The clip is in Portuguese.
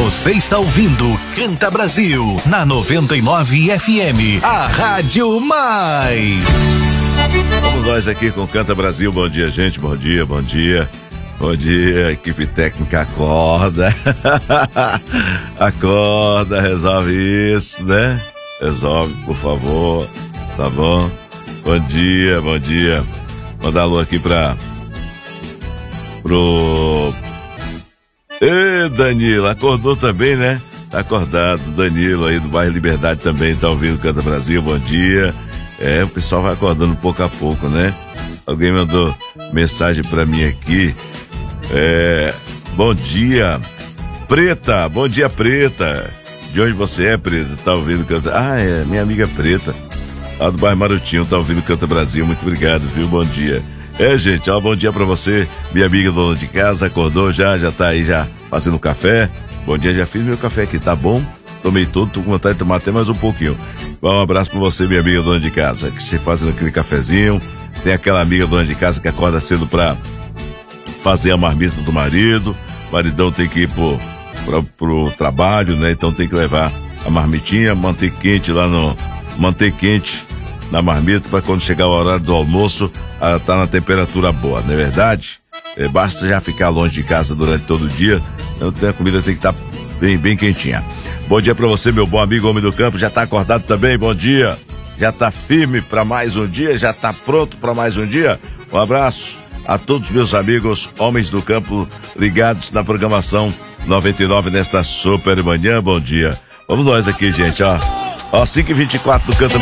Você está ouvindo Canta Brasil na 99 FM, a Rádio Mais. Vamos nós aqui com Canta Brasil. Bom dia, gente. Bom dia, bom dia. Bom dia, equipe técnica, acorda. Acorda, resolve isso, né? Resolve, por favor. Tá bom? Bom dia, bom dia. Mandar alô aqui pro... Ê, Danilo, acordou também, né? Tá acordado, Danilo aí do bairro Liberdade também tá ouvindo Canta Brasil, bom dia. O pessoal vai acordando pouco a pouco, né? Alguém mandou mensagem pra mim aqui. Bom dia, Preta, bom dia, Preta. De onde você é, Preta? Tá ouvindo Canta... é minha amiga Preta, lá do bairro Marotinho, tá ouvindo Canta Brasil, muito obrigado, viu? Bom dia. Gente, bom dia pra você, minha amiga dona de casa, acordou já tá aí já fazendo café. Bom dia, já fiz meu café aqui, tá bom? Tomei todo, tô com vontade de tomar até mais um pouquinho. Um abraço pra você, minha amiga dona de casa, que você fazendo aquele cafezinho. Tem aquela amiga dona de casa que acorda cedo pra fazer a marmita do marido. O maridão tem que ir pro trabalho, né? Então tem que levar a marmitinha, manter quente na marmita, para quando chegar o horário do almoço, tá na temperatura boa, não é verdade? Basta já ficar longe de casa durante todo o dia, então a comida tem que estar bem quentinha. Bom dia pra você, meu bom amigo homem do campo, já tá acordado também? Bom dia, já tá firme para mais um dia, já tá pronto para mais um dia? Um abraço a todos meus amigos homens do campo ligados na programação 99 nesta super manhã, bom dia. Vamos nós aqui, gente, ó 5h24 do Canta